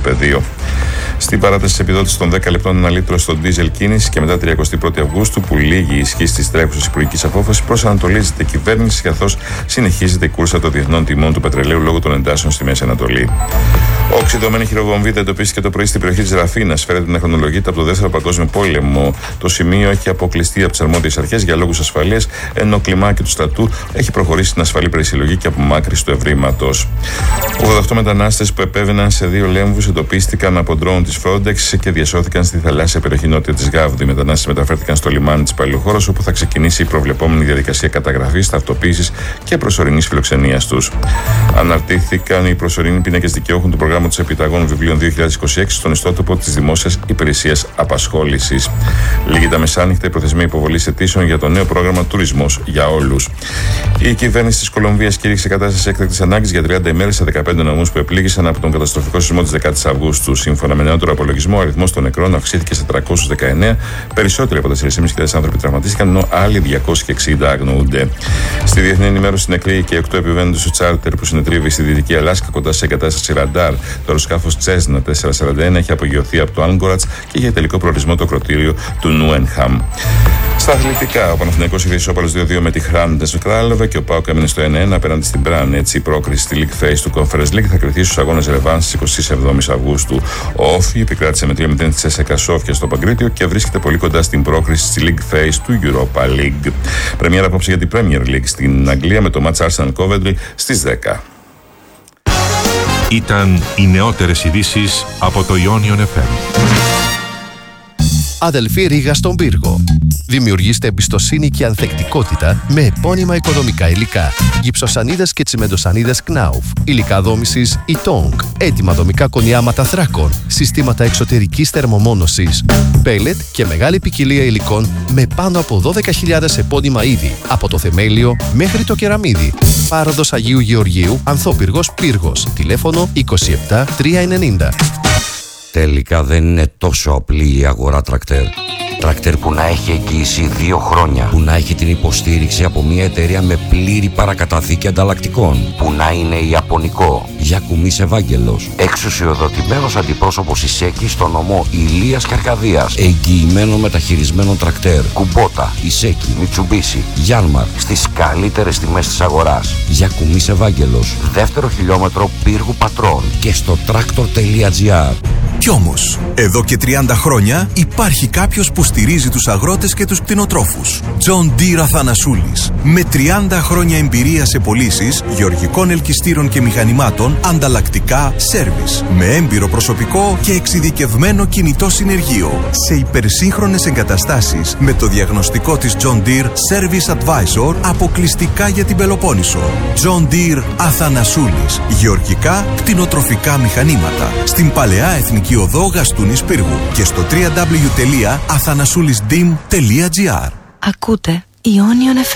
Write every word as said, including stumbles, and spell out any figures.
πεδίο. Στην παράταση τη επιδότηση των δέκα λεπτών ένα λίτρο στο ντίζελ κίνηση και μετά τριαντάτη πρώτη Αυγούστου, που λήγει η ισχύ τη τρέχουσα υπουργική απόφαση, προσανατολίζεται η κυβέρνηση, καθώς συνεχίζεται η κούρσα των διεθνών τιμών του πετρελαίου λόγω των εντάσεων στη Μέση Ανατολή. Οξυδωμένη χειροβομβίδα εντοπίστηκε το πρωί στην περιοχή τη Ραφίνας. Φέρεται να χρονολογείται από το Δεύτερο Παγκόσμιο Πόλεμο. Το σημείο έχει αποκλειστεί από τις αρμόδιες αρχές για λόγους ασφαλείας, ενώ ο κλιμάκι του στρατού έχει προχωρήσει στην ασφαλή περισυλλογή και απομάκρυνση του ευρήματος. ογδόντα οκτώ μετανάστες που επέβαιναν σε δύο λέμβους εντοπίστηκαν από ντρόουν της Frontex και διασώθηκαν στη θαλάσσια περιοχή νότια της Γάβδου. Οι μετανάστες μεταφέρθηκαν στο λιμάνι της Παλαιοχώρας, όπου θα ξεκινήσει η προβλεπόμενη διαδικασία καταγραφής, ταυτοποίησης και προσωρινής φιλοξενίας τους. Αναρτήθηκαν οι προσωρινοί πίνακες δικαιούχων του προγράμματος επιταγών βιβλίων δύο χιλιάδες είκοσι έξι στον ιστότοπο της Δημόσιας Υπηρεσίας Απασχόλησης. Λίγη τα μεσάνυχτα η προθεσμία υποβολής αιτήσεων για το νέο πρόγραμμα Τουρισμός για Όλους. Η κυβέρνηση της Κολομβίας κήρυξε κατάσταση έκτακτης ανάγκης για τριάντα ημέρες σε δεκαπέντε νομούς που επλήγησαν από τον καταστροφικό σεισμό της δεκάτης Αυγούστου. Σύμφωνα με νεότερο απολογισμό, ο αριθμός των νεκρών αυξήθηκε σε τριακόσιους δεκαεννέα, περισσότεροι από τέσσερις χιλιάδες πεντακόσιοι άνθρωποι τραυματίστηκαν, ενώ άλλοι διακόσιοι εξήντα αγνοούνται. Στη διεθνή ενημέρωση συνεκλείγει και οκτώ επιβαίνοντες του τσάρτερ που συνετρίβει στη Δυτική Αλάσκα κοντά σε εγκατάσταση ραντάρ. Το αεροσκάφος Cessna τετρακόσια σαράντα ένα έχει απογειωθεί από το Anchorage και για τελικό προορισμό το ακροτήριο του Νούενχαμ. Στα αθλητικά, ο Παναθηναϊκός είχε ισόπαλος δύο δύο με τη Hrantens Kralove και ο ΠΑΟΚ έμεινε στο ένα ένα απέναντι στην Μπραν. Έτσι, η πρόκριση στη League Phase του Conference League θα κριθεί στους αγώνες Ρεβάνς στις εικοστή εβδόμη Αυγούστου. Ο Όφι επικράτησε με τρία μηδέν τη Τσέσσεκα Σόφια στο Παγκρίτιο και βρίσκεται πολύ κοντά στην πρόκριση στη League Phase του Europa League. Πρεμιέρα απόψε για την Premier League στην Αγγλία με το match Arsenal Coventry στις δέκα. Ήταν οι νεότερες ειδήσεις από το Ionion εφ εμ. Αδελφή Ρήγα στον πύργο. Δημιουργήστε εμπιστοσύνη και ανθεκτικότητα με επώνυμα οικοδομικά υλικά. Γυψοσανίδες και τσιμεντοσανίδες Knauf. Υλικά δόμησης Ytong. Έτοιμα δομικά κονιάματα θράκων. Συστήματα εξωτερικής θερμομόνωσης. Πέλετ και μεγάλη ποικιλία υλικών με πάνω από δώδεκα χιλιάδες επώνυμα είδη. Από το θεμέλιο μέχρι το κεραμίδι. Πάροδος Αγίου Γεωργίου, Ανθόπυργος Πύργος. Τηλέφωνο είκοσι επτά τριακόσια ενενήντα. Τελικά δεν είναι τόσο απλή η αγορά τρακτέρ. Τρακτέρ που να έχει εγγύηση δύο χρόνια. Που να έχει την υποστήριξη από μια εταιρεία με πλήρη παρακαταθήκη ανταλλακτικών. Που να είναι ιαπωνικό. Γιακουμής Ευάγγελος. Εξουσιοδοτημένος αντιπρόσωπος Ισέκη στο νομό Ηλίας και Αρκαδίας. Εγγυημένο μεταχειρισμένο τρακτέρ. Κουμπότα, Ισέκη, Μιτσουμπίσι, Γιάνμαρ. Στις καλύτερες τιμές της αγοράς. Γιακουμής Ευάγγελος. Δεύτερο χιλιόμετρο Πύργου Πατρών. Και στο τρακτορ τελεία τζι άρ. Κι όμως, εδώ και τριάντα χρόνια υπάρχει κάποιος που στηρίζει τους αγρότες και τους κτηνοτρόφους. John Deere Αθανασούλης. Με τριάντα χρόνια εμπειρία σε πωλήσεις γεωργικών ελκυστήρων και μηχανημάτων, ανταλλακτικά, σέρβις. Με έμπειρο προσωπικό και εξειδικευμένο κινητό συνεργείο. Σε υπερσύγχρονες εγκαταστάσεις με το διαγνωστικό της John Deere Service Advisor αποκλειστικά για την Πελοπόννησο. John Deere Αθανασούλης. Γεωργικά, κτηνοτροφικά μηχανήματα. Στην Παλαιά Εθνική Οδό Γαστούνης Πύργου και στο double-u double-u double-u τελεία αθανασούλης ντι ι εμ τελεία τζι άρ. Ακούτε Ionion εφ εμ.